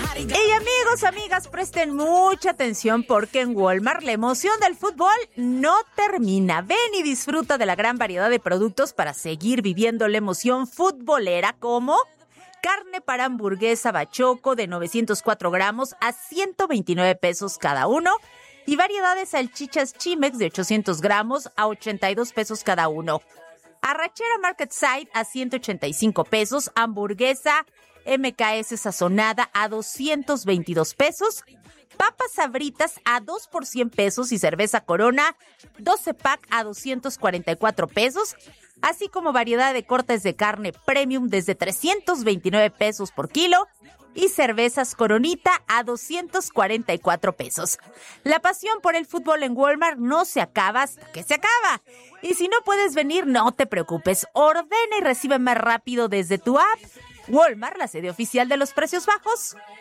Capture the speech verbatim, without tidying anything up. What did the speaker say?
Y amigos, amigas, presten mucha atención porque en Walmart la emoción del fútbol no termina. Ven y disfruta de la gran variedad de productos para seguir viviendo la emoción futbolera, como carne para hamburguesa bachoco de novecientos cuatro gramos a ciento veintinueve pesos cada uno. Y variedad de salchichas Chimex de ochocientos gramos a ochenta y dos pesos cada uno. Arrachera Market Side a ciento ochenta y cinco pesos. Hamburguesa M K S sazonada a doscientos veintidós pesos. Papas Sabritas a dos por cien pesos y cerveza Corona doce pack a doscientos cuarenta y cuatro pesos. Así como variedad de cortes de carne premium desde trescientos veintinueve pesos por kilo. Y cervezas Coronita a doscientos cuarenta y cuatro pesos. La pasión por el fútbol en Walmart no se acaba hasta que se acaba. Y si no puedes venir, no te preocupes. Ordena y recibe más rápido desde tu app. Walmart, la sede oficial de los precios bajos.